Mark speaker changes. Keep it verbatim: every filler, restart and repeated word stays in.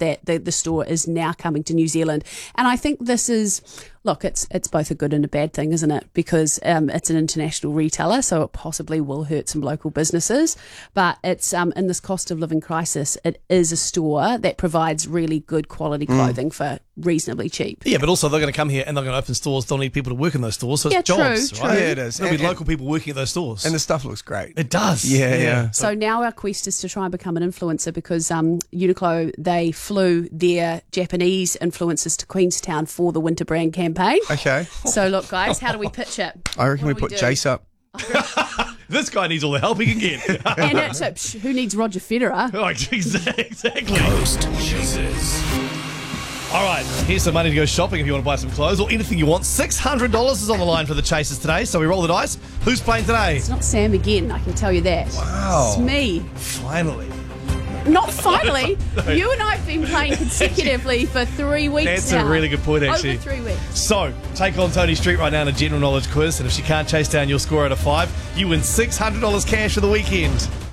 Speaker 1: that the, the store is now coming to New Zealand. And I think this is, look, it's it's both a good and a bad thing, isn't it? Because um, it's an international retailer, so it possibly will hurt some local businesses. But it's um, in this cost of living crisis, it is a store that provides really good quality clothing mm. for reasonably cheap.
Speaker 2: Yeah, but also they're going to come here and they're going to open stores. They'll need people to work in those stores, so it's
Speaker 1: yeah,
Speaker 2: jobs,
Speaker 1: true,
Speaker 2: right?
Speaker 1: true.
Speaker 3: Yeah, it is.
Speaker 2: There'll
Speaker 3: and,
Speaker 2: be local people working at those stores.
Speaker 3: And the stuff looks great.
Speaker 2: It does.
Speaker 3: Yeah, yeah.
Speaker 2: yeah.
Speaker 1: So now our quest is to try and become an influencer because um, Uniqlo, they flew their Japanese influencers to Queenstown for the Winter Brand campaign.
Speaker 3: Okay.
Speaker 1: So look, guys, how do we pitch it?
Speaker 3: I reckon
Speaker 1: What
Speaker 3: we
Speaker 1: do
Speaker 3: put
Speaker 1: do?
Speaker 3: Jace up.
Speaker 2: This guy needs all the help he can get.
Speaker 1: And it's, uh, psh, who needs Roger Federer?
Speaker 2: Oh, exactly.
Speaker 4: Coast Chasers.
Speaker 2: All right, here's some money to go shopping if you want to buy some clothes or anything you want. six hundred dollars is on the line for the Chasers today, so we roll the dice. Who's playing today?
Speaker 1: It's not Sam again, I can tell you that.
Speaker 2: Wow.
Speaker 1: It's me.
Speaker 2: Finally.
Speaker 1: Not finally. You and I have been playing consecutively for three weeks
Speaker 2: That's
Speaker 1: now.
Speaker 2: a really good point, actually.
Speaker 1: Over three weeks.
Speaker 2: So, take on Tony Street right now in a general knowledge quiz, and if she can't chase down your score out of five, you win six hundred dollars cash for the weekend.